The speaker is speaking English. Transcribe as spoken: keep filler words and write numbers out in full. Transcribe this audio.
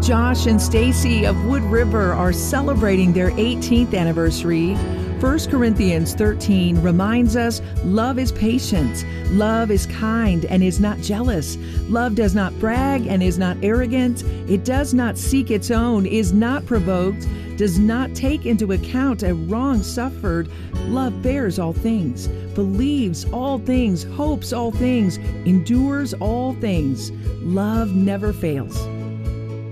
Josh and Stacy of Wood River are celebrating their eighteenth anniversary. First Corinthians thirteen reminds us love is patient, love is kind and is not jealous, love does not brag and is not arrogant, it does not seek its own, is not provoked, does not take into account a wrong suffered. Love bears all things, believes all things, hopes all things, endures all things. Love never fails.